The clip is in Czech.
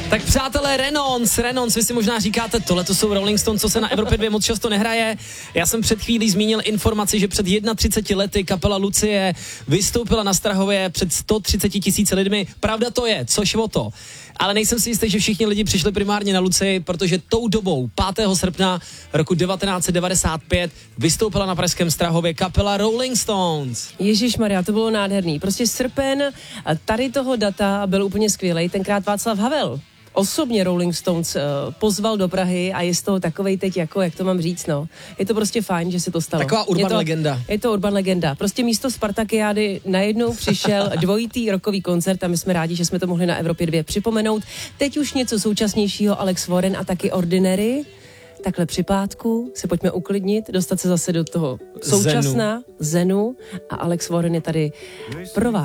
Tak přátelé, Renons, vy si možná říkáte, tohle to jsou Rolling Stones, co se na Evropě 2 moc často nehraje. Já jsem před chvílí zmínil informaci, že před 31 lety kapela Lucie vystoupila na Strahově před 130 000 lidmi. Pravda to je, což o to. Ale nejsem si jistý, že všichni lidi přišli primárně na Lucii, protože tou dobou, 5. srpna roku 1995, vystoupila na pražském Strahově kapela Rolling Stones. Ježišmarja, to bylo nádherný. Prostě srpen tady toho data byl úplně skvělej. Tenkrát Václav Havel osobně Rolling Stones pozval do Prahy a je z toho takovej teď, jako, jak to mám říct, no. Je to prostě fajn, že se to stalo. Taková urban legenda. Je to urban legenda. Prostě místo Spartakiády najednou přišel dvojitý rokový koncert a my jsme rádi, že jsme to mohli na Evropě 2 připomenout. Teď už něco současnějšího, Alex Warren a taky Ordinary. Takhle při pátku se pojďme uklidnit, dostat se zase do toho současna, Zenu a Alex Warren je tady pro vás.